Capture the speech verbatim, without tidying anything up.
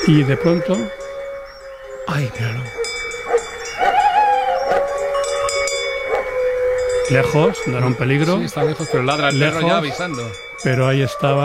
Y de pronto... ¡Ay, míralo! Lejos, no era un peligro. Sí, está lejos, pero ladra el lejos, perro ya avisando. Pero ahí estaba.